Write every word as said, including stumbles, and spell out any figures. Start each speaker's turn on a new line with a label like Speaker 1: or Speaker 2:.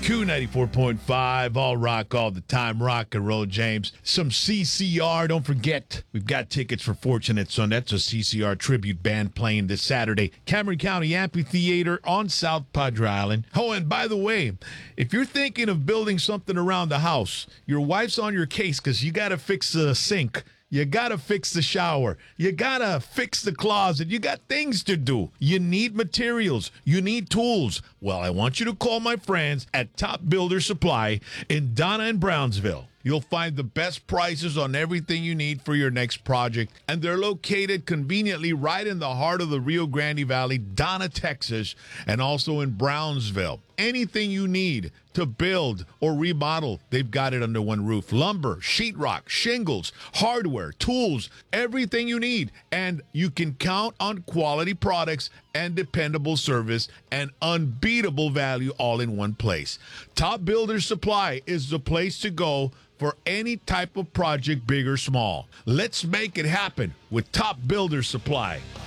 Speaker 1: Q ninety-four point five, all rock all the time, rock and roll, James. Some C C R, don't forget, we've got tickets for Fortunate Son. That's a C C R tribute band playing this Saturday. Cameron County Amphitheater on South Padre Island. Oh, and by the way, if you're thinking of building something around the house, your wife's on your case because you got to fix the sink. You got to fix the shower. You got to fix the closet. You got things to do. You need materials. You need tools. Well, I want you to call my friends at Top Builder Supply in Donna and Brownsville. You'll find the best prices on everything you need for your next project, and they're located conveniently right in the heart of the Rio Grande Valley, Donna, Texas, and also in Brownsville. Anything you need to build or remodel, they've got it under one roof. Lumber, sheetrock, shingles, hardware, tools, everything you need. And you can count on quality products and dependable service and unbeatable value all in one place. Top Builder Supply is the place to go for any type of project, big or small. Let's make it happen with Top Builder Supply.